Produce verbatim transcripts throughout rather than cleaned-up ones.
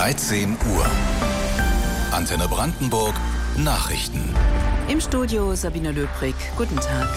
dreizehn Uhr. Antenne Brandenburg Nachrichten. Im Studio Sabine Löbrig. Guten Tag.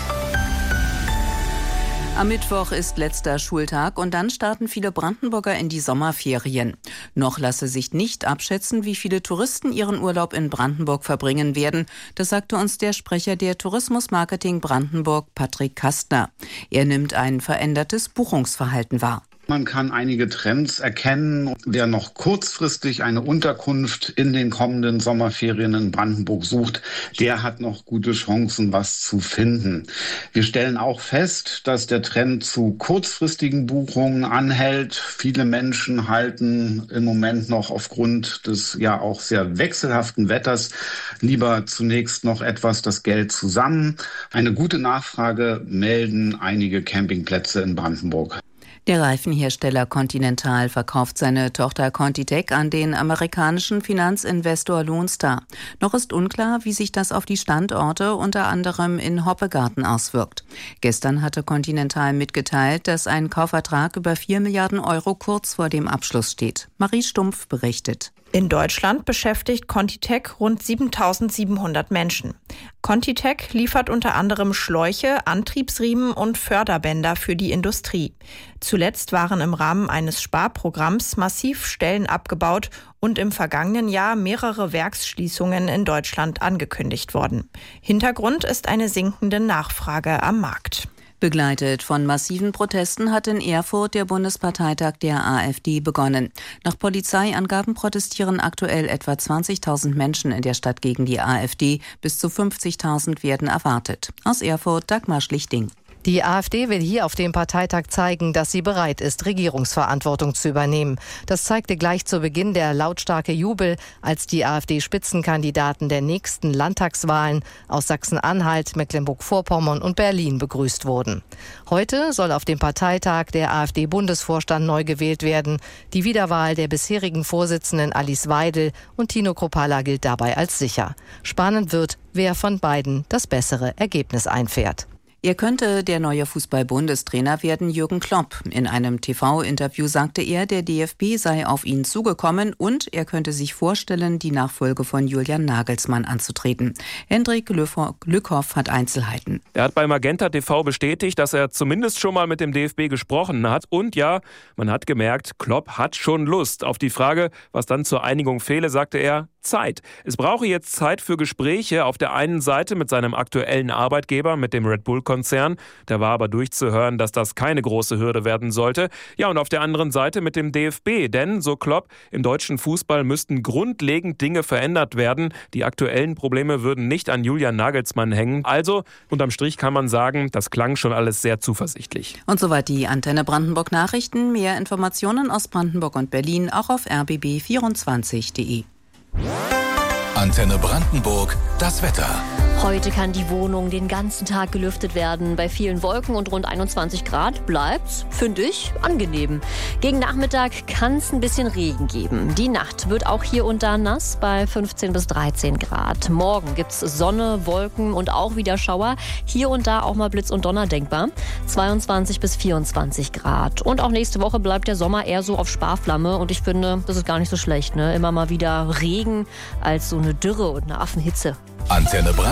Am Mittwoch ist letzter Schultag und dann starten viele Brandenburger in die Sommerferien. Noch lasse sich nicht abschätzen, wie viele Touristen ihren Urlaub in Brandenburg verbringen werden. Das sagte uns der Sprecher der Tourismusmarketing Brandenburg, Patrick Kastner. Er nimmt ein verändertes Buchungsverhalten wahr. Man kann einige Trends erkennen. Wer noch kurzfristig eine Unterkunft in den kommenden Sommerferien in Brandenburg sucht, der hat noch gute Chancen, was zu finden. Wir stellen auch fest, dass der Trend zu kurzfristigen Buchungen anhält. Viele Menschen halten im Moment noch aufgrund des ja auch sehr wechselhaften Wetters lieber zunächst noch etwas das Geld zusammen. Eine gute Nachfrage melden einige Campingplätze in Brandenburg. Der Reifenhersteller Continental verkauft seine Tochter ContiTech an den amerikanischen Finanzinvestor Lone Star. Noch ist unklar, wie sich das auf die Standorte unter anderem in Hoppegarten auswirkt. Gestern hatte Continental mitgeteilt, dass ein Kaufvertrag über vier Milliarden Euro kurz vor dem Abschluss steht. Marie Stumpf berichtet. In Deutschland beschäftigt ContiTech rund siebentausendsiebenhundert Menschen. ContiTech liefert unter anderem Schläuche, Antriebsriemen und Förderbänder für die Industrie. Zuletzt waren im Rahmen eines Sparprogramms massiv Stellen abgebaut und im vergangenen Jahr mehrere Werksschließungen in Deutschland angekündigt worden. Hintergrund ist eine sinkende Nachfrage am Markt. Begleitet von massiven Protesten hat in Erfurt der Bundesparteitag der AfD begonnen. Nach Polizeiangaben protestieren aktuell etwa zwanzigtausend Menschen in der Stadt gegen die AfD. Bis zu fünfzigtausend werden erwartet. Aus Erfurt Dagmar Schlichting. Die AfD will hier auf dem Parteitag zeigen, dass sie bereit ist, Regierungsverantwortung zu übernehmen. Das zeigte gleich zu Beginn der lautstarke Jubel, als die AfD-Spitzenkandidaten der nächsten Landtagswahlen aus Sachsen-Anhalt, Mecklenburg-Vorpommern und Berlin begrüßt wurden. Heute soll auf dem Parteitag der AfD-Bundesvorstand neu gewählt werden. Die Wiederwahl der bisherigen Vorsitzenden Alice Weidel und Tino Kruppalla gilt dabei als sicher. Spannend wird, wer von beiden das bessere Ergebnis einfährt. Er könnte der neue Fußball-Bundestrainer werden, Jürgen Klopp. In einem T V-Interview sagte er, der D F B sei auf ihn zugekommen und er könnte sich vorstellen, die Nachfolge von Julian Nagelsmann anzutreten. Hendrik Lückhoff hat Einzelheiten. Er hat bei Magenta T V bestätigt, dass er zumindest schon mal mit dem D F B gesprochen hat. Und ja, man hat gemerkt, Klopp hat schon Lust. Auf die Frage, was dann zur Einigung fehle, sagte er, Zeit. Es brauche jetzt Zeit für Gespräche auf der einen Seite mit seinem aktuellen Arbeitgeber, mit dem Red Bull-Konzern. Da war aber durchzuhören, dass das keine große Hürde werden sollte. Ja, und auf der anderen Seite mit dem D F B. Denn, so Klopp, im deutschen Fußball müssten grundlegend Dinge verändert werden. Die aktuellen Probleme würden nicht an Julian Nagelsmann hängen. Also, unterm Strich kann man sagen, das klang schon alles sehr zuversichtlich. Und soweit die Antenne Brandenburg Nachrichten. Mehr Informationen aus Brandenburg und Berlin auch auf r b b vierundzwanzig punkt de. Antenne Brandenburg, das Wetter. Heute kann die Wohnung den ganzen Tag gelüftet werden. Bei vielen Wolken und rund einundzwanzig Grad bleibt's, finde ich, angenehm. Gegen Nachmittag kann es ein bisschen Regen geben. Die Nacht wird auch hier und da nass bei fünfzehn bis dreizehn Grad. Morgen gibt's Sonne, Wolken und auch wieder Schauer. Hier und da auch mal Blitz und Donner denkbar. zweiundzwanzig bis vierundzwanzig Grad. Und auch nächste Woche bleibt der Sommer eher so auf Sparflamme. Und ich finde, das ist gar nicht so schlecht, ne? Immer mal wieder Regen als so eine Dürre und eine Affenhitze. Antenne Brandenburg.